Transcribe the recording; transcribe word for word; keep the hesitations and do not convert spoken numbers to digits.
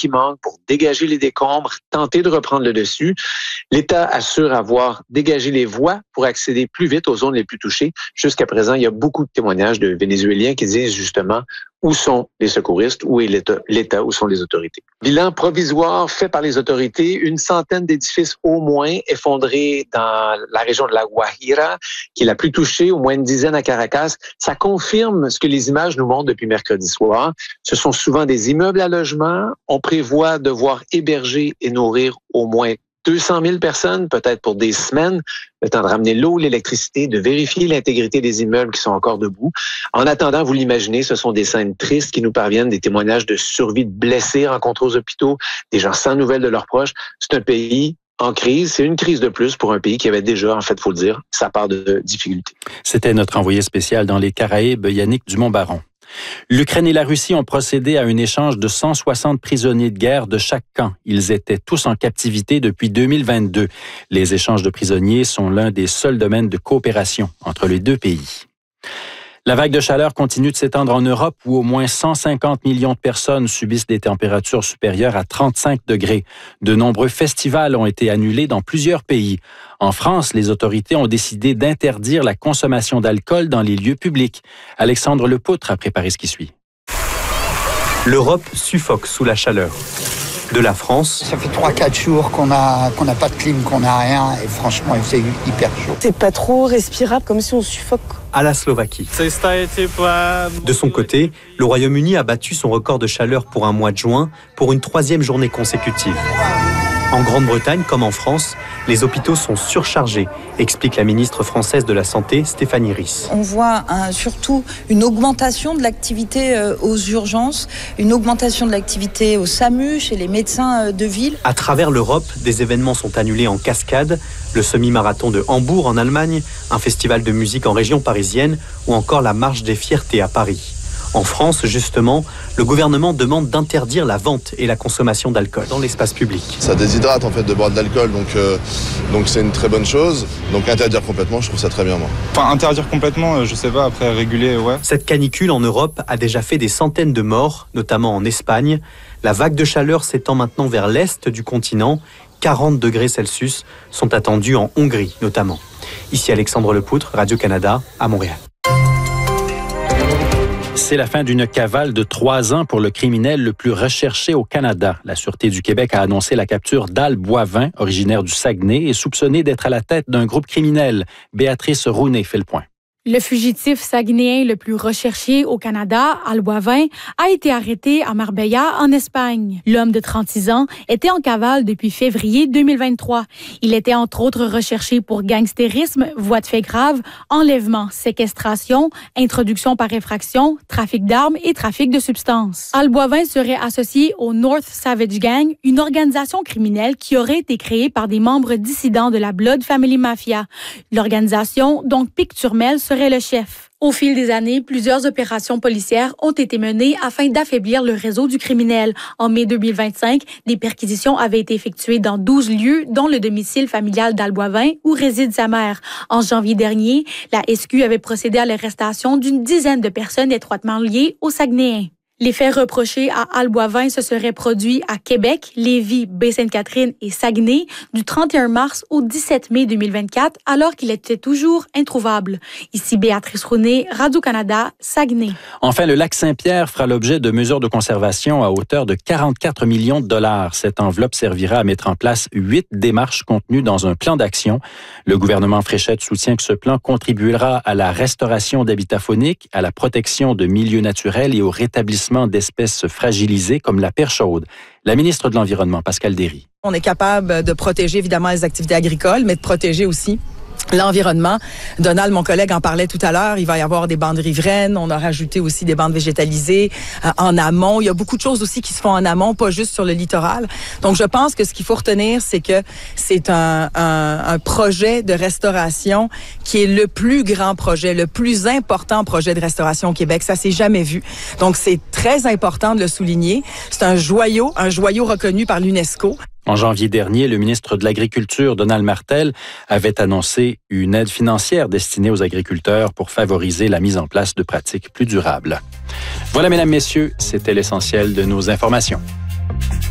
qui manque pour dégager les décombres, tenter de reprendre le dessus. L'État assure avoir dégagé les voies pour accéder plus vite aux zones les plus touchées. Jusqu'à présent, il y a beaucoup de témoignages de Vénézuéliens qui disent justement où sont les secouristes, où est l'État, l'État, où sont les autorités. Bilan provisoire fait par les autorités, une centaine d'édifices au moins effondrés dans la région de la Guajira, qui est la plus touchée, au moins une dizaine à Caracas. Ça confirme ce que les images nous montrent depuis mercredi soir. Ce sont souvent des immeubles à logement. On prévoit devoir héberger et nourrir au moins deux cent mille personnes, peut-être pour des semaines, le temps de ramener l'eau, l'électricité, de vérifier l'intégrité des immeubles qui sont encore debout. En attendant, vous l'imaginez, ce sont des scènes tristes qui nous parviennent, des témoignages de survie de blessés rencontrés aux hôpitaux, des gens sans nouvelles de leurs proches. C'est un pays en crise. C'est une crise de plus pour un pays qui avait déjà, en fait, il faut le dire, sa part de difficultés. C'était notre envoyé spécial dans les Caraïbes, Yannick Dumont-Baron. L'Ukraine et la Russie ont procédé à un échange de cent soixante prisonniers de guerre de chaque camp. Ils étaient tous en captivité depuis deux mille vingt-deux. Les échanges de prisonniers sont l'un des seuls domaines de coopération entre les deux pays. La vague de chaleur continue de s'étendre en Europe où au moins cent cinquante millions de personnes subissent des températures supérieures à trente-cinq degrés. De nombreux festivals ont été annulés dans plusieurs pays. En France, les autorités ont décidé d'interdire la consommation d'alcool dans les lieux publics. Alexandre Lepoutre a préparé ce qui suit. L'Europe suffoque sous la chaleur. De la France. Ça fait trois quatre jours qu'on a qu'on n'a pas de clim, qu'on n'a rien et franchement, il fait hyper chaud. C'est pas trop respirable, comme si on suffoque. À la Slovaquie. De son côté, le Royaume-Uni a battu son record de chaleur pour un mois de juin pour une troisième journée consécutive. En Grande-Bretagne, comme en France, les hôpitaux sont surchargés, explique la ministre française de la Santé, Stéphanie Ries. On voit un, surtout une augmentation de l'activité euh, aux urgences, une augmentation de l'activité au SAMU, chez les médecins euh, de ville. À travers l'Europe, des événements sont annulés en cascade, le semi-marathon de Hambourg en Allemagne, un festival de musique en région parisienne ou encore la marche des fiertés à Paris. En France, justement, le gouvernement demande d'interdire la vente et la consommation d'alcool dans l'espace public. Ça déshydrate en fait de boire de l'alcool, donc euh, donc c'est une très bonne chose. Donc interdire complètement, je trouve ça très bien moi. Enfin interdire complètement, je sais pas, après réguler, ouais. Cette canicule en Europe a déjà fait des centaines de morts, notamment en Espagne. La vague de chaleur s'étend maintenant vers l'est du continent. quarante degrés Celsius sont attendus en Hongrie notamment. Ici Alexandre Lepoutre, Radio-Canada, à Montréal. C'est la fin d'une cavale de trois ans pour le criminel le plus recherché au Canada. La Sûreté du Québec a annoncé la capture d'Al Boivin, originaire du Saguenay et soupçonné d'être à la tête d'un groupe criminel. Béatrice Rounet fait le point. Le fugitif saguenéen le plus recherché au Canada, Al Boivin, a été arrêté à Marbella, en Espagne. L'homme de trente-six ans était en cavale depuis février deux mille vingt-trois. Il était entre autres recherché pour gangstérisme, voies de fait grave, enlèvement, séquestration, introduction par effraction, trafic d'armes et trafic de substances. Al Boivin serait associé au North Savage Gang, une organisation criminelle qui aurait été créée par des membres dissidents de la Blood Family Mafia. L'organisation, donc Pic Turmel, serait le chef. Au fil des années, plusieurs opérations policières ont été menées afin d'affaiblir le réseau du criminel. En mai deux mille vingt-cinq, des perquisitions avaient été effectuées dans douze lieux, dont le domicile familial d'Al Boivin, où réside sa mère. En janvier dernier, la S Q avait procédé à l'arrestation d'une dizaine de personnes étroitement liées aux Saguenayens. Les faits reprochés à Al Boivin se seraient produits à Québec, Lévis, Baie-Sainte-Catherine et Saguenay du trente et un mars au dix-sept mai deux mille vingt-quatre, alors qu'il était toujours introuvable. Ici Béatrice Rounet, Radio-Canada, Saguenay. Enfin, le lac Saint-Pierre fera l'objet de mesures de conservation à hauteur de quarante-quatre millions de dollars. Cette enveloppe servira à mettre en place huit démarches contenues dans un plan d'action. Le gouvernement Fréchette soutient que ce plan contribuera à la restauration d'habitats fauniques, à la protection de milieux naturels et au rétablissement d'espèces fragilisées comme la perche chaude. La ministre de l'Environnement, Pascale Derry. On est capable de protéger évidemment les activités agricoles, mais de protéger aussi l'environnement. Donald, mon collègue, en parlait tout à l'heure. Il va y avoir des bandes riveraines. On a rajouté aussi des bandes végétalisées euh, en amont. Il y a beaucoup de choses aussi qui se font en amont, pas juste sur le littoral. Donc, je pense que ce qu'il faut retenir, c'est que c'est un, un, un projet de restauration qui est le plus grand projet, le plus important projet de restauration au Québec. Ça s'est jamais vu. Donc, c'est très important de le souligner. C'est un joyau, un joyau reconnu par l'UNESCO. En janvier dernier, le ministre de l'Agriculture, Donald Martel, avait annoncé une aide financière destinée aux agriculteurs pour favoriser la mise en place de pratiques plus durables. Voilà, mesdames, messieurs, c'était l'essentiel de nos informations.